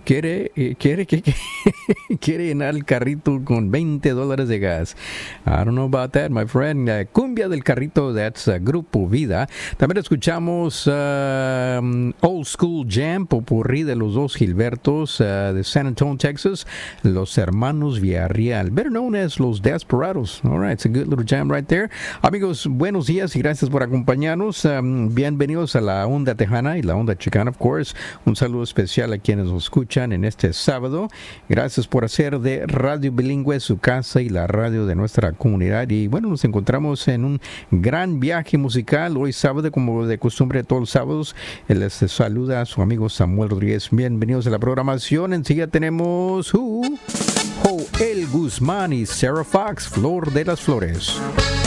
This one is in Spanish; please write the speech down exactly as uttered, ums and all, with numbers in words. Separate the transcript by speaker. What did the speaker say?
Speaker 1: quiere, eh, quiere, que, que- quiere llenar el carrito con veinte dólares de gas. I don't know about that, my friend. Uh, cumbia del carrito, that's uh, Grupo Vida. También escuchamos um, Old School Jam, popurrí de los dos Gilbertos uh, de San Antonio, Texas, los hermanos Villarreal, better known as los Desperados. All right, it's a good little jam right there. Amigos, buenos días y gracias por acompañarnos. Um, bienvenidos a la Onda Tejana y la Onda Chicana, of course. Un saludo especial a quienes nos escuchan en este sábado. Gracias por hacer de Radio Bilingüe su casa y la radio de nuestra comunidad. Y bueno, nos encontramos en un gran viaje musical hoy sábado, como de costumbre todos los sábados. Les saluda a su amigo Samuel Rodríguez. Bienvenidos a la programación. Enseguida tenemos uh, Joel Guzmán y Sarah Fox, Flor de las Flores.